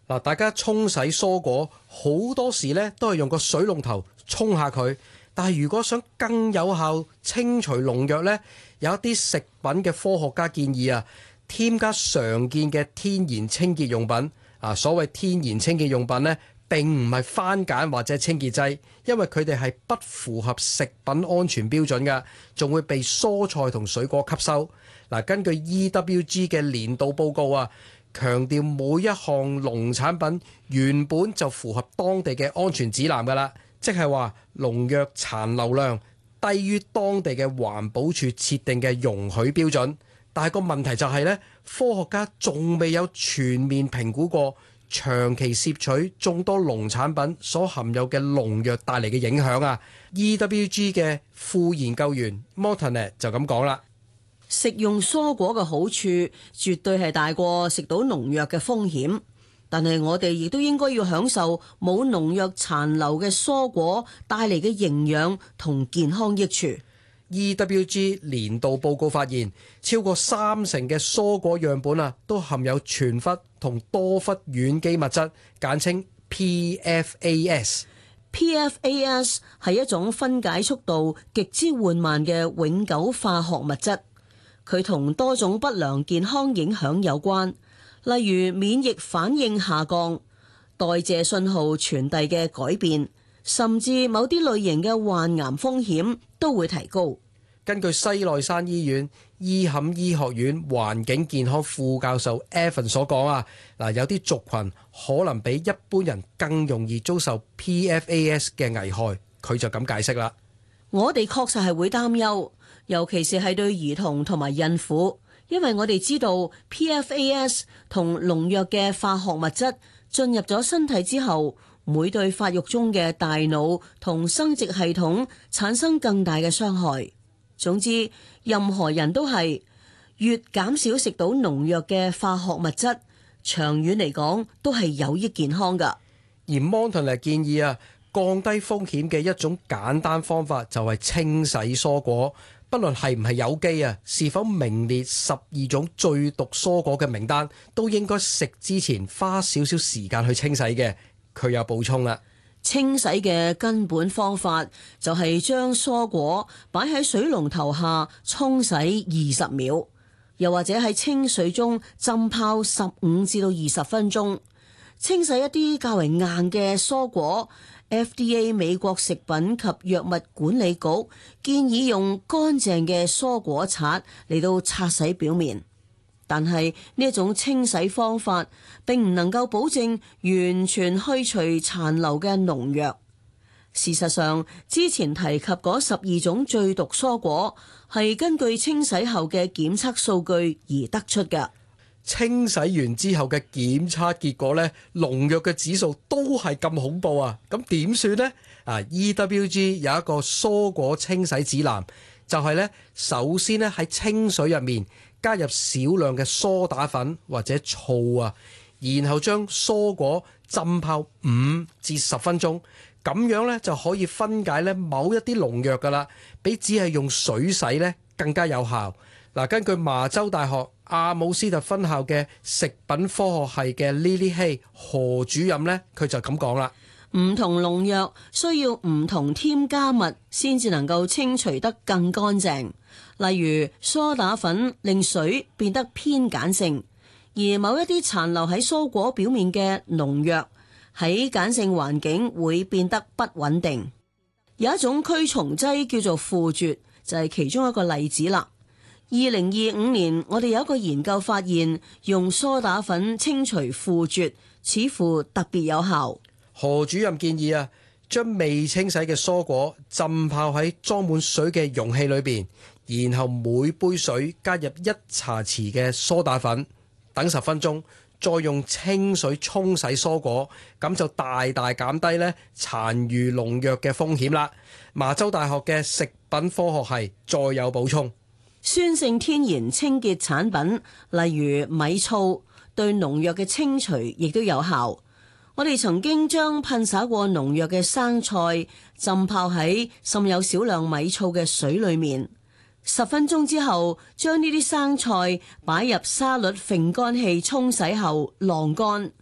嗱，大家沖洗蔬果好多時咧都係用個水龍頭沖下佢，但係如果想更有效清除農藥呢，有一啲食品嘅科學家建議啊，添加常見嘅天然清潔用品啊。所謂天然清潔用品呢，並唔係番梘或者清潔劑，因為佢哋係不符合食品安全標準嘅，仲會被蔬菜同水果吸收。嗱，根據 EWG 嘅年度報告啊，強調每一項農產品原本就符合當地嘅安全指南㗎啦，即係話農藥殘留量低於當地嘅環保署設定嘅容許標準。但係個問題就係呢，科學家仲未有全面評估過長期攝取眾多農產品所含有嘅農藥帶嚟嘅影響啊。EWG 嘅副研究員 Montanet 就咁講啦。 食用蔬果嘅好處絕對係大過食到農藥嘅風險，但係我哋亦都應該要享受冇農藥殘留嘅蔬果帶嚟嘅營養同健康益處。 EWG 年度報告發現，超過30%嘅蔬果樣本啊，都含有全氟同多氟烷基物質，簡稱 PFAS。 PFAS 係一種分解速度極之緩慢嘅永久化學物質。佢同多種不良健康影響有關，例如免疫反應下降、代謝信號傳遞嘅改變，甚至某啲類型嘅患癌風險都會提高。 根據西奈山醫院伊坎醫學院環境健康副教授 Evan 所講啊，有啲族群可能比一般人更容易遭受 PFAS 嘅危害。佢就咁解釋啦。 我哋確實係會擔憂，尤其是係對兒童同埋孕婦，因為我哋知道 PFAS 同農藥嘅化學物質進入咗身體之後，會對發育中嘅大腦同生殖系統產生更大嘅傷害。總之，任何人都係越減少食到農藥嘅化學物質，長遠嚟講都係有益健康㗎。 而 Montaner 建議啊，降低風險嘅一種簡單方法就係清洗蔬果，不論係唔係有機啊，是否名列12種最毒蔬果嘅名單，都應該食之前花少少時間去清洗嘅。佢有補充啦。 清洗嘅根本方法就係將蔬果擺喺水龍頭下沖洗20秒，又或者喺清水中浸泡15至到20分鐘。清洗一啲較為硬嘅蔬果， FDA 美國食品及藥物管理局建議用乾淨嘅蔬果刷嚟到擦洗表面。但係呢一種清洗方法並唔能夠保證完全去除殘留嘅農藥。事實上，之前提及嗰12種最毒蔬果係根據清洗後嘅檢測數據而得出嘅。 清洗完之後嘅檢測結果呢，農藥嘅指數都係咁恐怖啊！咁點算呢？EWG 有一個蔬果清洗指南，就係呢：首先呢喺清水入面加入少量嘅梳打粉或者醋啊，然後將蔬果浸泡5至10分鐘，咁樣呢就可以分解呢某一啲農藥噶啦，比只係用水洗呢更加有效。嗱，根據麻州大學阿姆斯特分校嘅食品科學系嘅 Lily Hay 何主任呢，佢就咁講啦。 唔同農藥需要唔同添加物先至能夠清除得更乾淨。例如梳打粉令水變得偏鹼性，而某一啲殘留喺蔬果表面嘅農藥喺鹼性環境會變得不穩定。有一種驅蟲劑叫做腐絕，就係其中一個例子啦。2025年，我哋有一個研究發現，用梳打粉清除腐絕似乎特別有效。 何主任建議啊，將未清洗嘅蔬果浸泡喺裝滿水嘅容器裏邊，然後每杯水加入1茶匙嘅梳打粉，等10分鐘，再用清水沖洗蔬果，咁就大大減低呢殘餘農藥嘅風險啦。麻州大學嘅食品科學系再有補充。 酸性天然清潔產品，例如米醋，對農藥嘅清除亦都有效。我哋曾經將噴灑過農藥嘅生菜浸泡喺滲有少量米醋嘅水裏面，10分鐘之後，將呢啲生菜擺入沙律揈乾器沖洗後晾乾，